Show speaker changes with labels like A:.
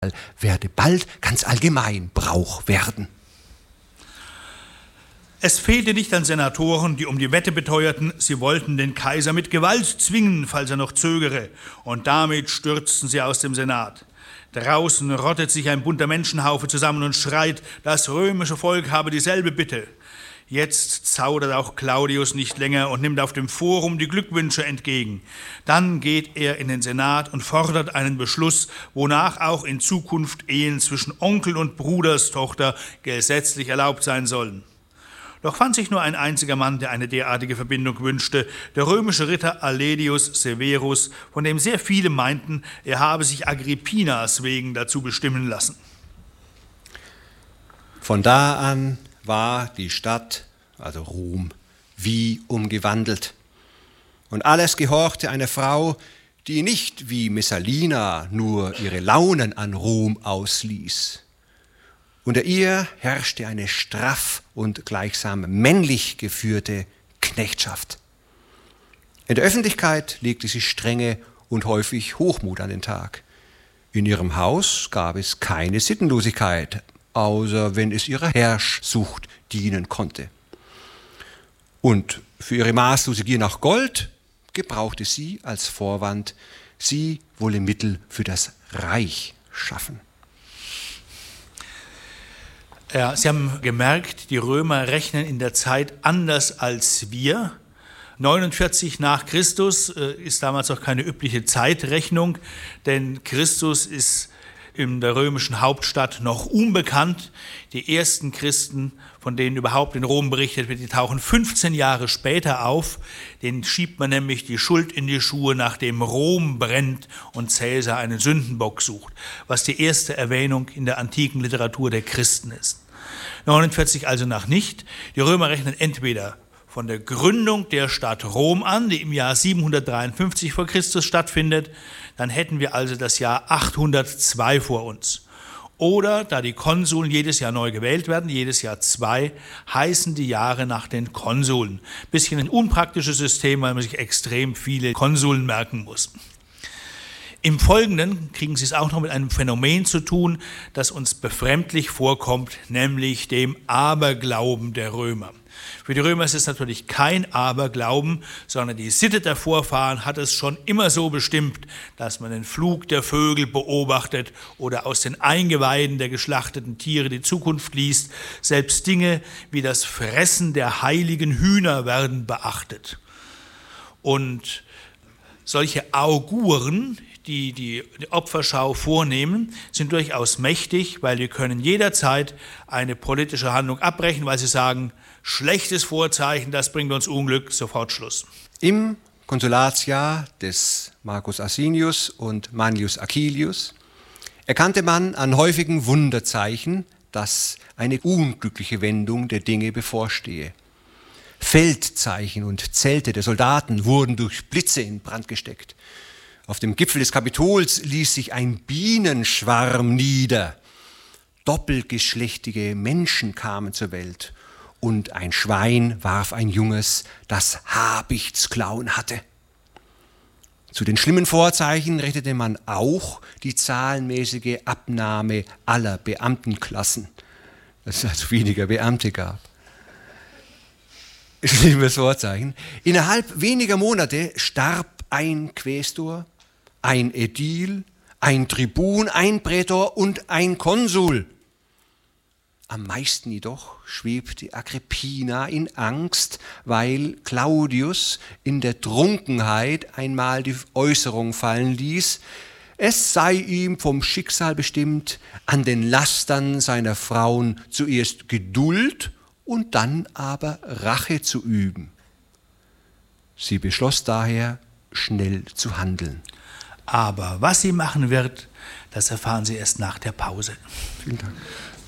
A: werde bald ganz allgemein Brauch werden.
B: Es fehlte nicht an Senatoren, die um die Wette beteuerten, sie wollten den Kaiser mit Gewalt zwingen, falls er noch zögere. Und damit stürzten sie aus dem Senat. Draußen rottet sich ein bunter Menschenhaufe zusammen und schreit, das römische Volk habe dieselbe Bitte. Jetzt zaudert auch Claudius nicht länger und nimmt auf dem Forum die Glückwünsche entgegen. Dann geht er in den Senat und fordert einen Beschluss, wonach auch in Zukunft Ehen zwischen Onkel und Bruderstochter gesetzlich erlaubt sein sollen. Doch fand sich nur ein einziger Mann, der eine derartige Verbindung wünschte, der römische Ritter Alledius Severus, von dem sehr viele meinten, er habe sich Agrippinas wegen dazu bestimmen lassen.
A: Von da an war die Stadt, also Rom, wie umgewandelt. Und alles gehorchte einer Frau, die nicht wie Messalina nur ihre Launen an Rom ausließ. Unter ihr herrschte eine straff und gleichsam männlich geführte Knechtschaft. In der Öffentlichkeit legte sie Strenge und häufig Hochmut an den Tag. In ihrem Haus gab es keine Sittenlosigkeit, außer wenn es ihrer Herrschsucht dienen konnte. Und für ihre maßlose Gier nach Gold gebrauchte sie als Vorwand, sie wolle Mittel für das Reich schaffen.
B: Ja, Sie haben gemerkt, die Römer rechnen in der Zeit anders als wir. 49 nach Christus ist damals auch keine übliche Zeitrechnung, denn Christus ist in der römischen Hauptstadt noch unbekannt. Die ersten Christen, von denen überhaupt in Rom berichtet wird, die tauchen 15 Jahre später auf. Denen schiebt man nämlich die Schuld in die Schuhe, nachdem Rom brennt und Cäsar einen Sündenbock sucht, was die erste Erwähnung in der antiken Literatur der Christen ist. 49 also nach nicht. Die Römer rechnen entweder von der Gründung der Stadt Rom an, die im Jahr 753 vor Christus stattfindet, dann hätten wir also das Jahr 802 vor uns. Oder, da die Konsuln jedes Jahr neu gewählt werden, jedes Jahr 2, heißen die Jahre nach den Konsuln. Bisschen ein unpraktisches System, weil man sich extrem viele Konsuln merken muss. Im Folgenden kriegen Sie es auch noch mit einem Phänomen zu tun, das uns befremdlich vorkommt, nämlich dem Aberglauben der Römer. Für die Römer ist es natürlich kein Aberglauben, sondern die Sitte der Vorfahren hat es schon immer so bestimmt, dass man den Flug der Vögel beobachtet oder aus den Eingeweiden der geschlachteten Tiere die Zukunft liest. Selbst Dinge wie das Fressen der heiligen Hühner werden beachtet. Und solche Auguren, die die Opferschau vornehmen, sind durchaus mächtig, weil wir können jederzeit eine politische Handlung abbrechen, weil sie sagen, schlechtes Vorzeichen, das bringt uns Unglück, sofort Schluss.
A: Im Konsulatsjahr des Marcus Asinius und Manius Acilius erkannte man an häufigen Wunderzeichen, dass eine unglückliche Wendung der Dinge bevorstehe. Feldzeichen und Zelte der Soldaten wurden durch Blitze in Brand gesteckt. Auf dem Gipfel des Kapitols ließ sich ein Bienenschwarm nieder. Doppelgeschlechtige Menschen kamen zur Welt und ein Schwein warf ein Junges, das Habichtsklauen hatte. Zu den schlimmen Vorzeichen rechnete man auch die zahlenmäßige Abnahme aller Beamtenklassen, dass es also weniger Beamte gab. Schlimmes Vorzeichen. Innerhalb weniger Monate starb ein Quästor, ein Ädil, ein Tribun, ein Prätor und ein Konsul. Am meisten jedoch schwebte Agrippina in Angst, weil Claudius in der Trunkenheit einmal die Äußerung fallen ließ, es sei ihm vom Schicksal bestimmt, an den Lastern seiner Frauen zuerst Geduld und dann aber Rache zu üben. Sie beschloss daher, schnell zu handeln.
B: Aber was sie machen wird, das erfahren Sie erst nach der Pause.
A: Vielen Dank.